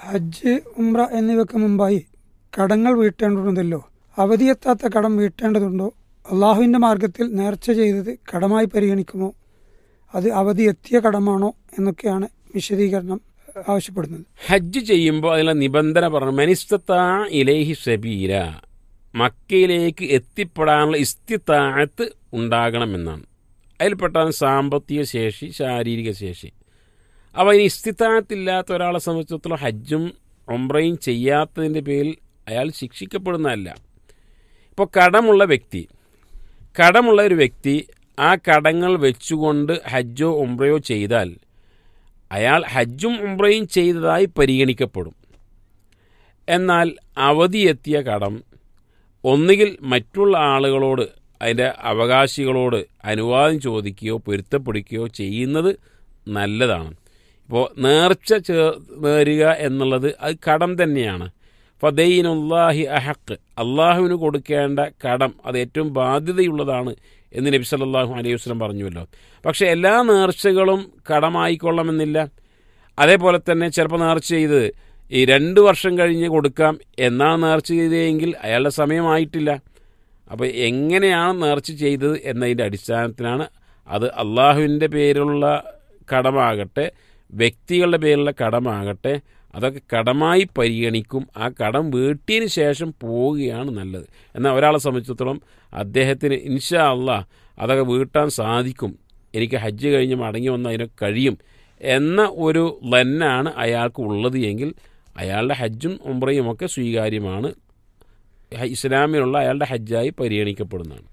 ഹജ്ജ്, ഉംറ എന്നിവയ്ക്ക് മുമ്പായി കടങ്ങൾ വീട്ടേണ്ടതുണ്ടല്ലോ. അവധിയെത്താത്ത കടം വീട്ടേണ്ടതുണ്ടോ? അള്ളാഹുവിൻ്റെ മാർഗത്തിൽ നേർച്ച ചെയ്തത് കടമായി പരിഗണിക്കുമോ? അത് അവധി എത്തിയ കടമാണോ എന്നൊക്കെയാണ് വിശദീകരണം ആവശ്യപ്പെടുന്നത്. ഹജ്ജ് ചെയ്യുമ്പോൾ അതിലെ നിബന്ധന പറഞ്ഞു, മനിസ്തത്താ ഇലൈഹി സബീല, മക്കയിലേക്ക് എത്തിപ്പെടാനുള്ള ഇസ്തിത്താഅത്ത് ഉണ്ടാകണമെന്നാണ്. അതിൽപ്പെട്ടാണ് സാമ്പത്തിക ശേഷി, ശാരീരിക ശേഷി. അപ്പോൾ ഇനി ഇസ്തിത്താഅത്തില്ലാത്ത ഒരാളെ സംബന്ധിച്ചിടത്തോളം ഹജ്ജും ഉംറയും ചെയ്യാത്തതിൻ്റെ പേരിൽ അയാൾ ശിക്ഷിക്കപ്പെടുന്നതല്ല. ഇപ്പോൾ കടമുള്ള ഒരു വ്യക്തി ആ കടങ്ങൾ വെച്ചുകൊണ്ട് ഹജ്ജോ ഉംറയോ ചെയ്താൽ അയാൾ ഹജ്ജും ഉംറയും ചെയ്തതായി പരിഗണിക്കപ്പെടും. എന്നാൽ അവധിയെത്തിയ കടം ഒന്നുകിൽ മറ്റുള്ള ആളുകളോട്, അതിൻ്റെ അവകാശികളോട് അനുവാദം ചോദിക്കുകയോ പൊരുത്തപ്പെടുകയോ ചെയ്യുന്നത് നല്ലതാണ്. ഇപ്പോൾ നേർച്ച നേരുക എന്നുള്ളത് അത് കടം തന്നെയാണ്. ഫദൈനുല്ലാഹി അഹഖ്, അള്ളാഹുവിന് കൊടുക്കേണ്ട കടം അത് ഏറ്റവും ബാധ്യതയുള്ളതാണ് എന്ന് നബി സല്ലല്ലാഹു അലൈഹി വസല്ലം പറഞ്ഞുവല്ലോ. പക്ഷേ എല്ലാ നേർച്ചകളും കടമായിക്കൊള്ളണമെന്നില്ല. അതേപോലെ തന്നെ ചിലപ്പോൾ നേർച്ച ചെയ്തത് ഈ 2 വർഷം കഴിഞ്ഞ് കൊടുക്കാം എന്നാണ് നേർച്ച ചെയ്തതെങ്കിൽ അയാളുടെ സമയമായിട്ടില്ല. അപ്പോൾ എങ്ങനെയാണ് നേർച്ച ചെയ്തത് എന്നതിൻ്റെ അടിസ്ഥാനത്തിലാണ് അത്. അള്ളാഹുവിൻ്റെ പേരിലുള്ള കടമാകട്ടെ വ്യക്തികളുടെ പേരിലുള്ള കടമാകട്ടെ അതൊക്കെ കടമായി പരിഗണിക്കും. ആ കടം വീട്ടിയതിന് ശേഷം പോവുകയാണ് നല്ലത്. എന്നാൽ ഒരാളെ സംബന്ധിച്ചിടത്തോളം അദ്ദേഹത്തിന് ഇൻഷാ അള്ളാഹ് അതൊക്കെ വീട്ടാൻ സാധിക്കും, എനിക്ക് ഹജ്ജ് കഴിഞ്ഞ് മടങ്ങി വന്ന് അതിനൊക്കെ കഴിയും എന്ന ഒരു ലന്നാണ് അയാൾക്ക് ഉള്ളത് എങ്കിൽ അയാളുടെ ഹജ്ജും ഉംറയും ഒക്കെ സ്വീകാര്യമാണ്, ഇസ്ലാമിലുള്ള അയാളുടെ ഹജ്ജായി പരിഗണിക്കപ്പെടുന്നതാണ്.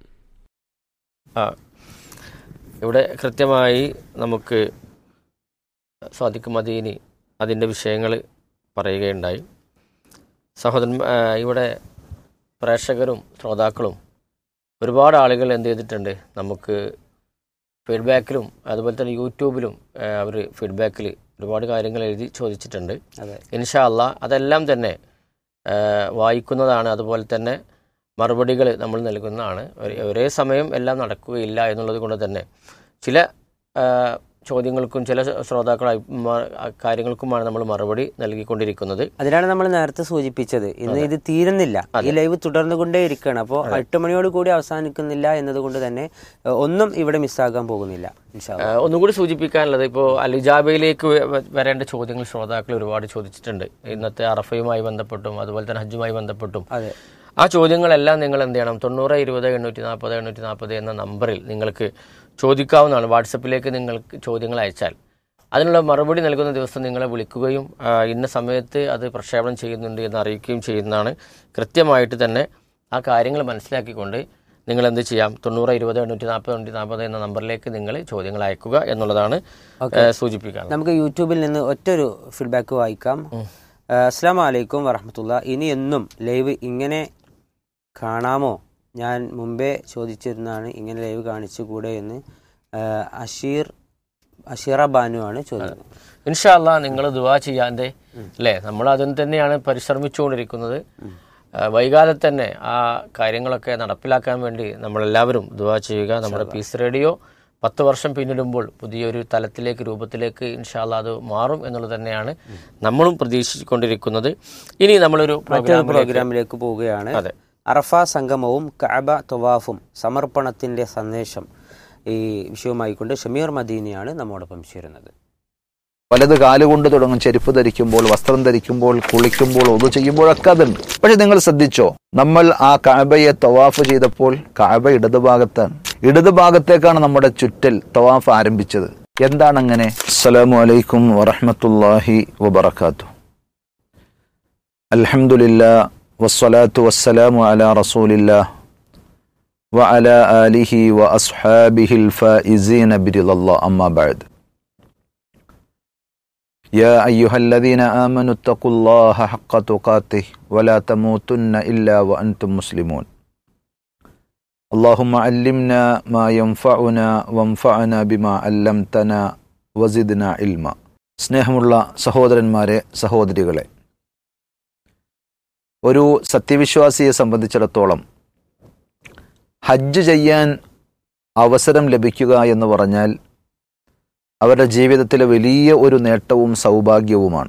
ഇവിടെ കൃത്യമായി നമുക്ക് സ്വാദിഖ് മദീനി അതിൻ്റെ വിഷയങ്ങൾ പറയുകയുണ്ടായി. ഇവിടെ പ്രേക്ഷകരും ശ്രോതാക്കളും ഒരുപാട് ആളുകൾ എന്ത് ചെയ്തിട്ടുണ്ട്, നമുക്ക് ഫീഡ്ബാക്കിലും അതുപോലെ തന്നെ യൂട്യൂബിലും അവർ ഫീഡ്ബാക്കിൽ ഒരുപാട് കാര്യങ്ങൾ എഴുതി ചോദിച്ചിട്ടുണ്ട്. ഇൻഷാ അള്ളാഹ് അതെല്ലാം തന്നെ വായിക്കുന്നതാണ്. അതുപോലെ തന്നെ മറുപടികൾ നമ്മൾ നൽകുന്നതാണ്. ഒരേ സമയം എല്ലാം നടക്കുകയില്ല എന്നുള്ളത് കൊണ്ട് തന്നെ ചില ചോദ്യങ്ങൾക്കും ചില ശ്രോതാക്കൾ കാര്യങ്ങൾക്കുമാണ് നമ്മൾ മറുപടി നൽകിക്കൊണ്ടിരിക്കുന്നത്. അതിനാണ് നമ്മൾ നേരത്തെ സൂചിപ്പിച്ചത്, ഇന്ന് ഇത് തീരുന്നില്ല, ഈ ലൈവ് തുടർന്നുകൊണ്ടേ ഇരിക്കുകയാണ്. അപ്പോൾ 8 മണിയോട് കൂടി അവസാനിക്കുന്നില്ല എന്നതുകൊണ്ട് തന്നെ ഒന്നും ഇവിടെ മിസ്സാകാൻ പോകുന്നില്ല. ഒന്നുകൂടി സൂചിപ്പിക്കാനുള്ളത്, ഇപ്പോൾ അലിജാബയിലേക്ക് വരേണ്ട ചോദ്യങ്ങൾ ശ്രോതാക്കൾ ഒരുപാട് ചോദിച്ചിട്ടുണ്ട്. ഇന്നത്തെ അറഫയുമായി ബന്ധപ്പെട്ടും അതുപോലെ തന്നെ ഹജ്ജുമായി ബന്ധപ്പെട്ടും ആ ചോദ്യങ്ങളെല്ലാം നിങ്ങൾ എന്ത് ചെയ്യണം, 9020 840 എന്ന നമ്പറിൽ നിങ്ങൾക്ക് ചോദിക്കാവുന്നതാണ്. വാട്സപ്പിലേക്ക് നിങ്ങൾക്ക് ചോദ്യങ്ങൾ അയച്ചാൽ അതിനുള്ള മറുപടി നൽകുന്ന ദിവസം നിങ്ങളെ വിളിക്കുകയും ഇന്ന സമയത്ത് അത് പ്രക്ഷേപണം ചെയ്യുന്നുണ്ട് എന്ന് അറിയിക്കുകയും ചെയ്യുന്നതാണ്. കൃത്യമായിട്ട് തന്നെ ആ കാര്യങ്ങൾ മനസ്സിലാക്കിക്കൊണ്ട് നിങ്ങൾ എന്ത് ചെയ്യാം, 9020 840 എന്ന നമ്പറിലേക്ക് നിങ്ങൾ ചോദ്യങ്ങൾ അയക്കുക എന്നുള്ളതാണ് സൂചിപ്പിക്കുക. നമുക്ക് യൂട്യൂബിൽ നിന്ന് ഒറ്റൊരു ഫീഡ്ബാക്ക് വായിക്കാം. അസ്സലാമു അലൈക്കും വറഹ്മത്തുള്ളാഹി. ഇനി എന്നും ലൈവ് ഇങ്ങനെ കാണാമോ? ഞാൻ മുമ്പേ ചോദിച്ചിരുന്നതാണ്, ഇങ്ങനെ ലൈവ് കാണിച്ചുകൂടെ എന്ന്. അഷീറ ബാനു ആണ് ചോദിക്കുന്നത്. ഇൻഷാ അല്ലാഹ് നിങ്ങൾ ദുആ ചെയ്യാതെ അല്ലേ, നമ്മൾ അതിന് തന്നെയാണ് പരിശ്രമിച്ചുകൊണ്ടിരിക്കുന്നത്. വൈകാതെ തന്നെ ആ കാര്യങ്ങളൊക്കെ നടപ്പിലാക്കാൻ വേണ്ടി നമ്മളെല്ലാവരും ദുആ ചെയ്യുക. നമ്മുടെ പീസ് റേഡിയോ 10 വർഷം പിന്നിടുമ്പോൾ പുതിയൊരു തലത്തിലേക്ക് രൂപത്തിലേക്ക് ഇൻഷാ അല്ലാഹ് അത് മാറും എന്നുള്ളത് തന്നെയാണ് നമ്മളും പ്രതീക്ഷിച്ചുകൊണ്ടിരിക്കുന്നത്. ഇനി നമ്മളൊരു പ്രോഗ്രാമിലേക്ക് പോവുകയാണ്. അതെ, അറഫ സംഗമവും കഅബ തവാഫും സമർപ്പണത്തിൻ്റെ സന്ദേശം, ഈ വിഷയവുമായിക്കൊണ്ട് ഷമീർ മദീനിയാണ് നമ്മോടൊപ്പം ചേരുന്നത്. വലത് കാലുകൊണ്ട് തുടങ്ങും ചെരുപ്പ് ധരിക്കുമ്പോൾ, വസ്ത്രം ധരിക്കുമ്പോൾ, കുളിക്കുമ്പോൾ, ഒതു ചെയ്യുമ്പോഴൊക്കെ അതുണ്ട്. പക്ഷെ നിങ്ങൾ ശ്രദ്ധിച്ചോ, നമ്മൾ ആ കഅബയെ തവാഫ് ചെയ്തപ്പോൾ കഅബ ഇടതുഭാഗത്താണ്. ഇടതുഭാഗത്തേക്കാണ് നമ്മുടെ ചുറ്റൽ തവാഫ് ആരംഭിച്ചത്. എന്താണ് അങ്ങനെ? അസ്സലാമു അലൈക്കും വറഹ്മത്തുള്ളാഹി വബറകാതുഹു. അൽഹംദുലില്ലാഹ് വസ്സലാത്തു വസ്സലാമു അലാ റസൂലില്ലാഹ് വഅലാ ആലിഹി വഅസ്ഹാബിഹിൽ ഫായിസീന ബിറിളല്ലാഹ്. അമ്മാ ബഅദ്. يا أيها الذين آمنوا اتقوا الله حق تقاته ولا تموتن إلا وأنتم مسلمون. اللهم علمنا ما ينفعنا وانفعنا بما علمتنا وزدنا علما. സ്നേഹമുള്ള സഹോദരന്മാരെ, സഹോദരികളെ, ഒരു സത്യവിശ്വാസിയെ സംബന്ധിച്ചിടത്തോളം ഹജ്ജ് ചെയ്യാൻ അവസരം ലഭിക്കുക എന്ന് പറഞ്ഞാൽ അവരുടെ ജീവിതത്തിലെ വലിയ ഒരു നേട്ടവും സൗഭാഗ്യവുമാണ്.